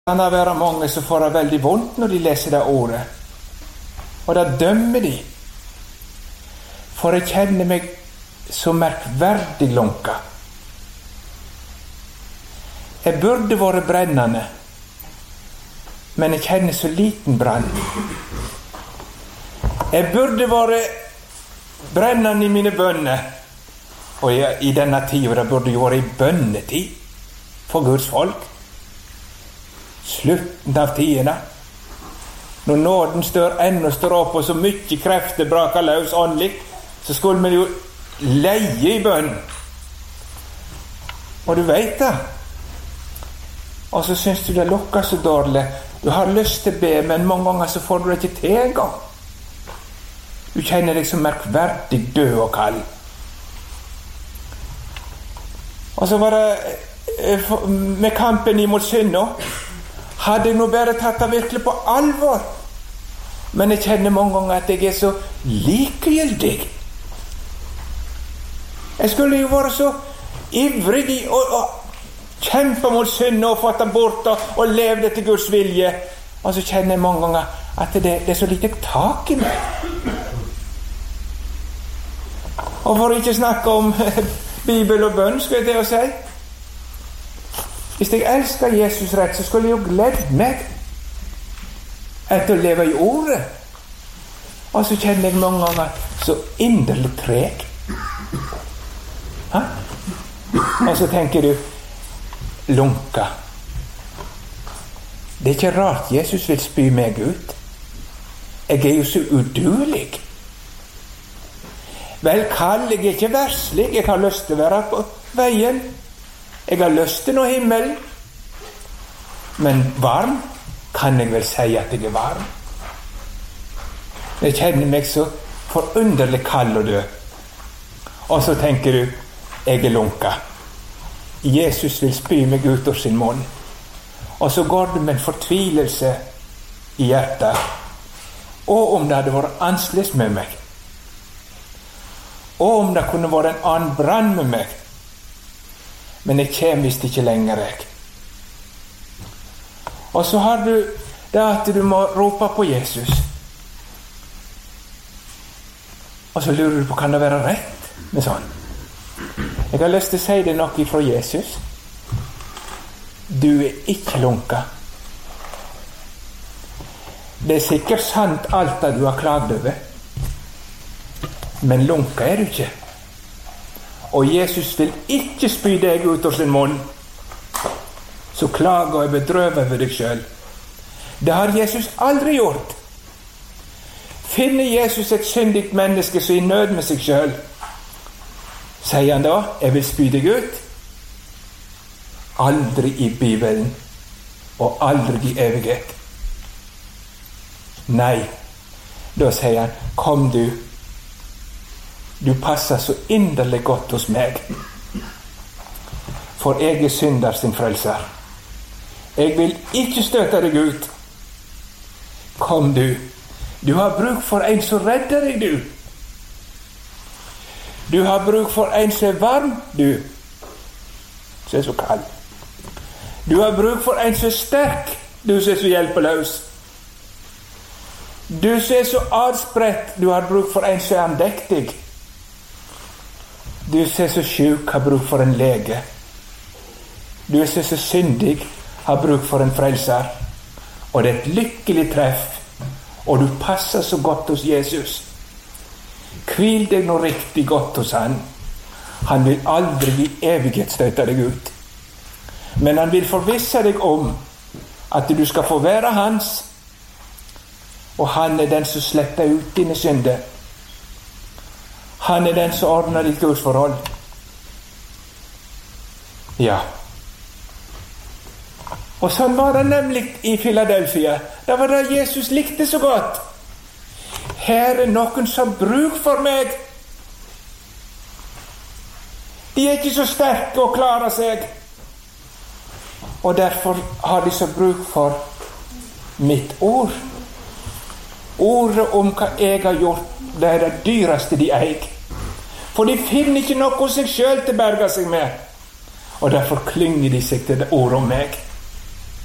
kan det være mange som får det veldig vondt når de leser det ordet, og da dømmer de. For jeg kjenner meg så merkverdig lunka. Jeg burde være brennende, men jeg kjenner så liten brann. Jeg burde være brennende i mine bønner, og i denne tiden det burde jo være i bønnetid for Guds folk. Slutten av tidene, når nåden ennå står opp og så mye krefter braker løs åndelig, så skulle vi jo leie i bønn. Og du vet det. Og så synes du det lukker så dårlig. Du har lyst til å be, men mange ganger så får du det ikke til en gang. Du kjenner deg så merkverdig død og kald. Og så var det med kampen imot synda. Hadde jeg nå bare tatt det virkelig på alvor. Men jeg kjenner mange ganger at jeg er så likegyldig. Jeg skulle jo være så ivrig i å kjempe mot synd og få det bort og leve det til Guds vilje. Og så kjenner jeg mange ganger at det er så lite tak i meg. Og for å ikke snakke om Bibel og bønn, skulle jeg til å si. Hvis jeg elsker Jesus rett, så skulle jeg jo glede meg etter å leve i ordet. Og så kjenner jeg mange ganger så inderlig treg. Og så tenker du, lunka. Det er ikke rart Jesus vil spy meg ut. Jeg er jo så uduelig. Vel, kall, jeg er ikke verslig. Jeg har lyst til å være på veien. Jeg har lyst til noe himmel. Men varm kan jeg vel si at jeg er varm. Jeg kjenner meg så forunderlig kald og død. Og så tenker du, jeg er lunka. Jesus vil spy meg ut av sin munn. Og så går det med en fortvilelse i hjertet. Og om det hadde vært annerledes med meg. Og om det kunne vært en annen brann med meg. Men jeg kommer visst ikke lenger, jeg. Og så har du det at du må rope på Jesus. Og så lurer du på, kan det være rett med sånn? Jeg har lyst til å si det noe fra Jesus. Du er ikke lunka. Det er sikkert sant alt det du har klagd over. Men lunka er du ikke. Og Jesus vil ikke spy deg ut av sin munn. Så klager og bedrøver over deg selv. Det har Jesus aldri gjort. Finner Jesus et syndigt menneske som er i nød med seg selv, sier han da, jeg vil spy deg ut? Aldri i Bibelen, og aldri i evighet. Nei, da sier han, kom du. Du passer så inderlig godt hos meg. For jeg er synder sin frelser. Jeg vil ikke støte deg ut. Kom du. Du har bruk for en som redder deg, du. Du har bruk for en som er varm, du. Som er så kald. Du har bruk for en som er sterk, du som er så hjelpeløs. Du som er så adspredt, du har bruk for en som er andektig. Du som er så syk, har bruk for en lege. Du som er så syndig, har bruk for en frelser. Og det er et lykkelig treff, og du passer så godt hos Jesus. Hvil deg nå riktig godt hos han. Han vil aldri i evighet støte deg ut. Men han vil forvisse deg om at du skal få være hans, og han er den som sletter ut dine synder. Han er den som ordner ditt gudsforhold. Ja. Og sånn var det nemlig i Philadelphia. Det var det Jesus likte så godt. Her er noen som bruk for meg. De er ikke så sterke og klarer seg. Og derfor har de så bruk for mitt ord. Ordet om hva jeg har gjort, det er det dyreste de eier. For de finner ikke noe hos seg selv til å berge seg med. Og derfor klynger de seg til det ordet om meg.